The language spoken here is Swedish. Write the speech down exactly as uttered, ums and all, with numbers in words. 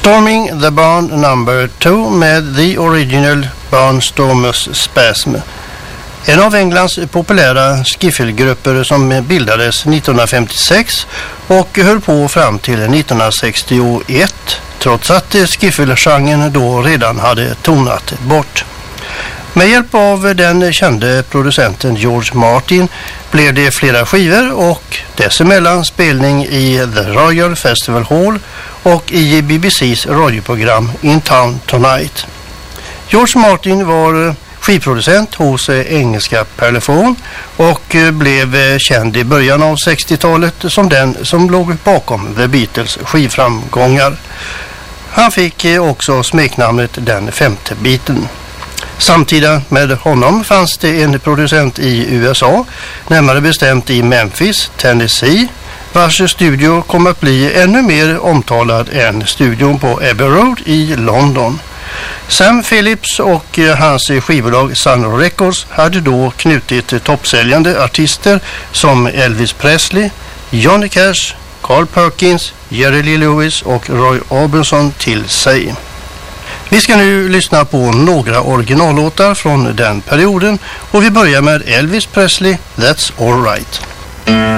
Storming the Barn number two med The Original Barnstormers Spasm. En av Englands populära skiffelgrupper som bildades nittonhundrafemtiosex och höll på fram till nittonhundrasextioett, trots att skiffelgenren då redan hade tonat bort. Med hjälp av den kände producenten George Martin blev det flera skivor och dessemellan spelning i The Royal Festival Hall och i B B C:s radioprogram In Town Tonight. George Martin var skivproducent hos engelska Parlophone och blev känd i början av sextiotalet som den som låg bakom The Beatles skivframgångar. Han fick också smeknamnet Den femte biten. Samtidigt med honom fanns det en producent i U S A, närmare bestämt i Memphis, Tennessee, vars studio kom att bli ännu mer omtalad än studion på Abbey Road i London. Sam Phillips och hans skivbolag Sun Records hade då knutit toppsäljande artister som Elvis Presley, Johnny Cash, Carl Perkins, Jerry Lee Lewis och Roy Orbison till sig. Vi ska nu lyssna på några originallåtar från den perioden och vi börjar med Elvis Presley, That's All Right.